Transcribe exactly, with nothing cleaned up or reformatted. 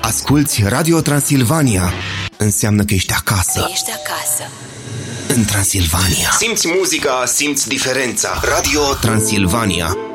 Asculți Radio Transilvania. Înseamnă că ești acasă. Ești acasă. În Transilvania. Simți muzica, simți diferența. Radio Transilvania.